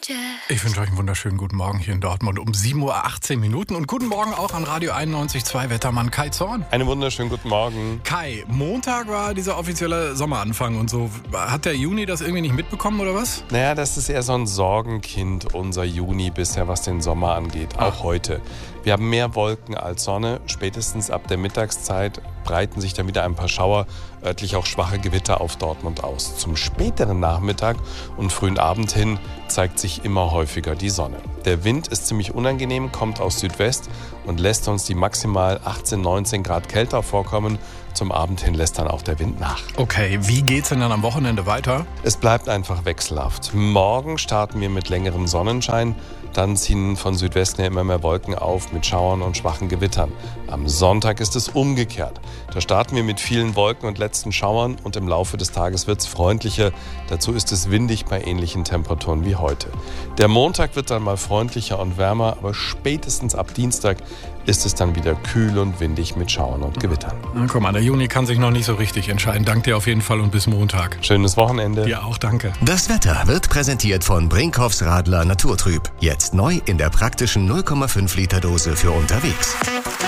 Ich wünsche euch einen wunderschönen guten Morgen hier in Dortmund um 7:18 Uhr. Und guten Morgen auch an Radio 91.2 Wettermann Kai Zorn. Einen wunderschönen guten Morgen. Kai, Montag war dieser offizielle Sommeranfang und so. Hat der Juni das irgendwie nicht mitbekommen oder was? Naja, das ist eher so ein Sorgenkind, unser Juni bisher, was den Sommer angeht. Auch heute. Wir haben mehr Wolken als Sonne. Spätestens ab der Mittagszeit breiten sich dann wieder ein paar Schauer, örtlich auch schwache Gewitter auf Dortmund aus. Zum späteren Nachmittag und frühen Abend hin zeigt sich immer häufiger die Sonne. Der Wind ist ziemlich unangenehm, kommt aus Südwest und lässt uns die maximal 18, 19 Grad kälter vorkommen. Zum Abend hin lässt dann auch der Wind nach. Okay, wie geht's denn dann am Wochenende weiter? Es bleibt einfach wechselhaft. Morgen starten wir mit längerem Sonnenschein. Dann ziehen von Südwesten her immer mehr Wolken auf mit Schauern und schwachen Gewittern. Am Sonntag ist es umgekehrt. Da starten wir mit vielen Wolken und letzten Schauern und im Laufe des Tages wird es freundlicher. Dazu ist es windig bei ähnlichen Temperaturen wie heute. Der Montag wird dann mal freundlicher und wärmer, aber spätestens ab Dienstag ist es dann wieder kühl und windig mit Schauern und Gewittern. Na, guck mal, der Juni kann sich noch nicht so richtig entscheiden. Danke dir auf jeden Fall und bis Montag. Schönes Wochenende. Dir auch, danke. Das Wetter wird präsentiert von Brinkhoffs Radler Naturtrüb. Jetzt neu in der praktischen 0,5 Liter Dose für unterwegs.